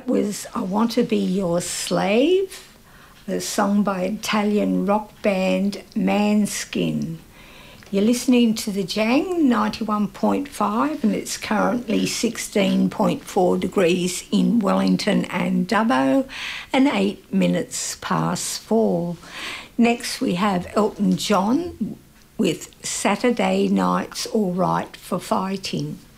was I Want to Be Your Slave, the song by Italian rock band Manskin. You're listening to the Jang 91.5 and it's currently 16.4 degrees in Wellington and Dubbo and 8 minutes past 4. Next we have Elton John with Saturday Night's All Right for Fighting.